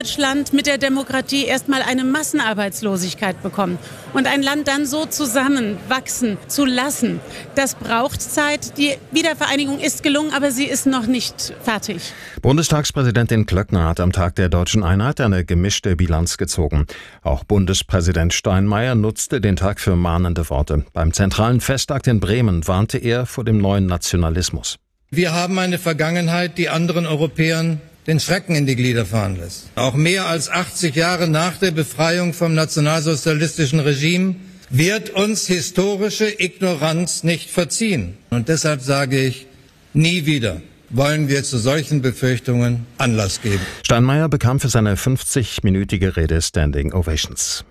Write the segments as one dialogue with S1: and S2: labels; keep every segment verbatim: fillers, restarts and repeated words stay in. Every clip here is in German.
S1: Deutschland mit der Demokratie erstmal eine Massenarbeitslosigkeit bekommen. Und ein Land dann so zusammenwachsen zu lassen, das braucht Zeit. Die Wiedervereinigung ist gelungen, aber sie ist noch nicht fertig.
S2: Bundestagspräsidentin Klöckner hat am Tag der Deutschen Einheit eine gemischte Bilanz gezogen. Auch Bundespräsident Steinmeier nutzte den Tag für mahnende Worte. Beim zentralen Festakt in Bremen warnte er vor dem neuen Nationalismus.
S3: Wir haben eine Vergangenheit, die anderen Europäern den Schrecken in die Glieder fahren lässt. Auch mehr als achtzig Jahre nach der Befreiung vom nationalsozialistischen Regime wird uns historische Ignoranz nicht verziehen. Und deshalb sage ich, nie wieder wollen wir zu solchen Befürchtungen Anlass geben.
S2: Steinmeier bekam für seine fünfzigminütige Rede Standing Ovations.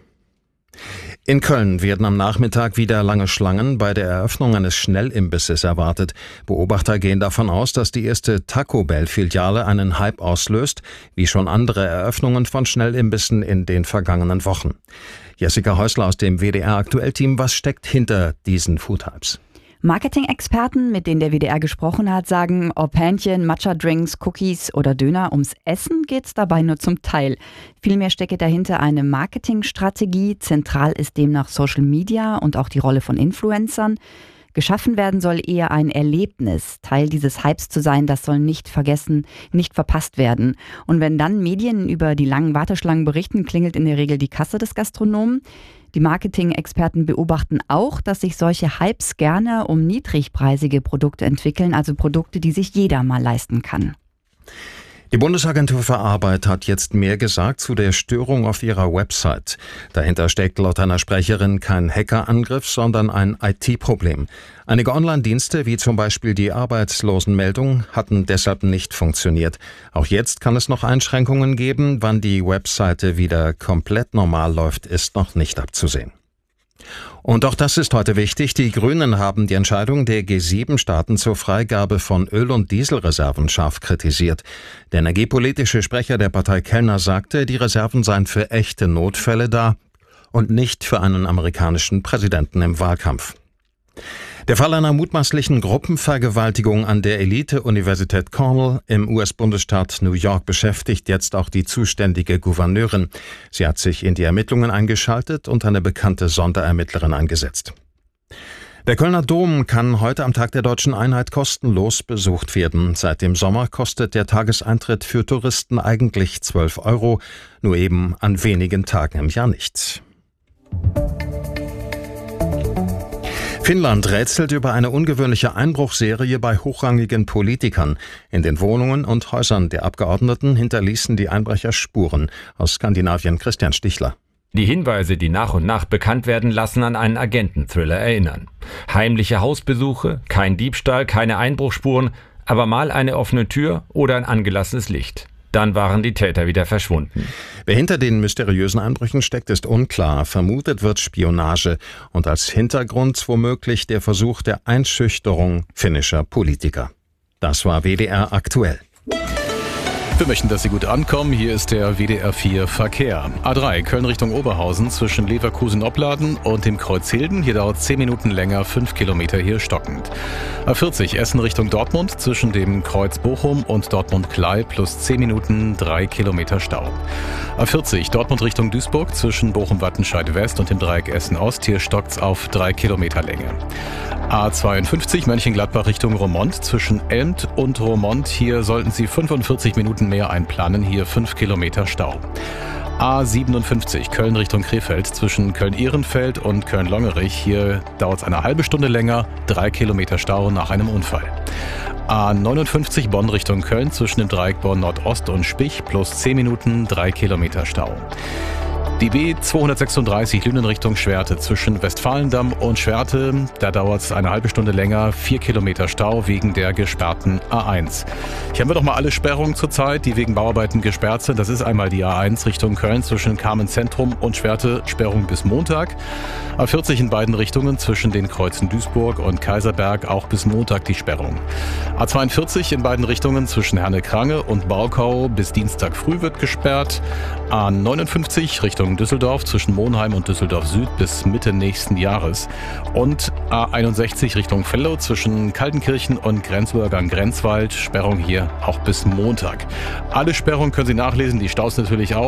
S2: In Köln werden am Nachmittag wieder lange Schlangen bei der Eröffnung eines Schnellimbisses erwartet. Beobachter gehen davon aus, dass die erste Taco Bell-Filiale einen Hype auslöst, wie schon andere Eröffnungen von Schnellimbissen in den vergangenen Wochen. Jessica Häusler aus dem W D R-Aktuell-Team, was steckt hinter diesen Food-Hypes?
S4: Marketing-Experten, mit denen der W D R gesprochen hat, sagen, ob Hähnchen, Matcha-Drinks, Cookies oder Döner, ums Essen geht's dabei nur zum Teil. Vielmehr stecke dahinter eine Marketingstrategie. Zentral ist demnach Social Media und auch die Rolle von Influencern. Geschaffen werden soll eher ein Erlebnis. Teil dieses Hypes zu sein, das soll nicht vergessen, nicht verpasst werden. Und wenn dann Medien über die langen Warteschlangen berichten, klingelt in der Regel die Kasse des Gastronomen. Die Marketing-Experten beobachten auch, dass sich solche Hypes gerne um niedrigpreisige Produkte entwickeln, also Produkte, die sich jeder mal leisten kann.
S2: Die Bundesagentur für Arbeit hat jetzt mehr gesagt zu der Störung auf ihrer Website. Dahinter steckt laut einer Sprecherin kein Hackerangriff, sondern ein I T-Problem. Einige Online-Dienste, wie zum Beispiel die Arbeitslosenmeldung, hatten deshalb nicht funktioniert. Auch jetzt kann es noch Einschränkungen geben. Wann die Webseite wieder komplett normal läuft, ist noch nicht abzusehen. Und auch das ist heute wichtig. Die Grünen haben die Entscheidung der G sieben Staaten zur Freigabe von Öl- und Dieselreserven scharf kritisiert. Der energiepolitische Sprecher der Partei Kellner sagte, die Reserven seien für echte Notfälle da und nicht für einen amerikanischen Präsidenten im Wahlkampf. Der Fall einer mutmaßlichen Gruppenvergewaltigung an der Elite-Universität Cornell im U S-Bundesstaat New York beschäftigt jetzt auch die zuständige Gouverneurin. Sie hat sich in die Ermittlungen eingeschaltet und eine bekannte Sonderermittlerin eingesetzt. Der Kölner Dom kann heute am Tag der Deutschen Einheit kostenlos besucht werden. Seit dem Sommer kostet der Tageseintritt für Touristen eigentlich zwölf Euro, nur eben an wenigen Tagen im Jahr nicht. Finnland rätselt über eine ungewöhnliche Einbruchserie bei hochrangigen Politikern. In den Wohnungen und Häusern der Abgeordneten hinterließen die Einbrecher Spuren. Aus Skandinavien Christian Stichler.
S5: Die Hinweise, die nach und nach bekannt werden, lassen an einen Agenten-Thriller erinnern. Heimliche Hausbesuche, kein Diebstahl, keine Einbruchsspuren, aber mal eine offene Tür oder ein angelassenes Licht. Dann waren die Täter wieder verschwunden.
S2: Wer hinter den mysteriösen Einbrüchen steckt, ist unklar. Vermutet wird Spionage und als Hintergrund womöglich der Versuch der Einschüchterung finnischer Politiker. Das war W D R aktuell.
S6: Wir möchten, dass Sie gut ankommen. Hier ist der W D R vier Verkehr. A drei, Köln Richtung Oberhausen zwischen Leverkusen-Opladen und dem Kreuz Hilden. Hier dauert zehn Minuten länger, fünf Kilometer hier stockend. A vierzig, Essen Richtung Dortmund zwischen dem Kreuz Bochum und Dortmund-Klei plus zehn Minuten, drei Kilometer Stau. A vierzig, Dortmund Richtung Duisburg zwischen Bochum-Wattenscheid West und dem Dreieck Essen-Ost. Hier stockt's auf drei Kilometer Länge. A zweiundfünfzig, Mönchengladbach Richtung Roermond zwischen Elmt und Roermond. Hier sollten Sie fünfundvierzig Minuten mehr einplanen, hier fünf Kilometer Stau. A siebenundfünfzig, Köln Richtung Krefeld zwischen Köln-Ehrenfeld und Köln-Longerich. Hier dauert es eine halbe Stunde länger, drei Kilometer Stau nach einem Unfall. A neunundfünfzig, Bonn Richtung Köln zwischen dem Dreieck Bonn Nordost und Spich plus zehn Minuten, drei Kilometer Stau. Die B zweihundertsechsunddreißig Lünen Richtung Schwerte zwischen Westfalendamm und Schwerte. Da dauert es eine halbe Stunde länger, vier Kilometer Stau wegen der gesperrten A eins. Hier haben wir doch mal alle Sperrungen zurzeit, die wegen Bauarbeiten gesperrt sind. Das ist einmal die A eins Richtung Köln zwischen Carmen Zentrum und Schwerte, Sperrung bis Montag. A vierzig in beiden Richtungen zwischen den Kreuzen Duisburg und Kaiserberg, auch bis Montag die Sperrung. A zweiundvierzig in beiden Richtungen zwischen Herne-Krange und Baukau bis Dienstag früh wird gesperrt. A neunundfünfzig Richtung Düsseldorf zwischen Monheim und Düsseldorf Süd bis Mitte nächsten Jahres. Und A einundsechzig Richtung Vellow zwischen Kaltenkirchen und Grenzübergang Grenzwald. Sperrung hier auch bis Montag. Alle Sperrungen können Sie nachlesen, die Staus natürlich auch.